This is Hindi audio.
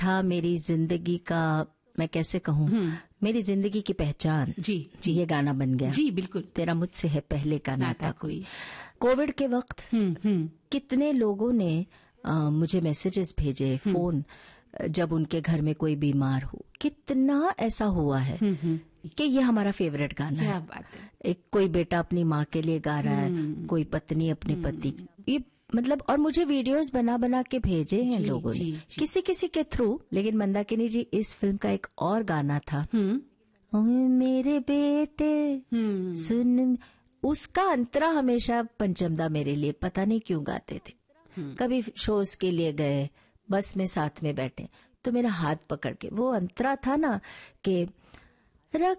था मेरी जिंदगी का, मैं कैसे कहूँ, मेरी जिंदगी की पहचान। जी जी, ये गाना बन गया। जी बिल्कुल। तेरा मुझसे है पहले का नाता कोई। कोविड के वक्त कितने लोगों ने मुझे मैसेजेस भेजे, फोन, जब उनके घर में कोई बीमार हो, कितना ऐसा हुआ है कि ये हमारा फेवरेट गाना है। बात है। एक कोई बेटा अपनी माँ के लिए गा रहा है, कोई पत्नी अपने पति, ये मतलब, और मुझे वीडियोस बना बना के भेजे हैं लोगों ने, किसी किसी के थ्रू। लेकिन मंदाकिनी जी, इस फिल्म का एक और गाना था, ओए मेरे बेटे सुन, उसका अंतरा हमेशा पंचमदा मेरे लिए पता नहीं क्यों गाते थे। कभी शोज के लिए गए, बस में साथ में बैठे, तो मेरा हाथ पकड़ के वो अंतरा था ना कि रख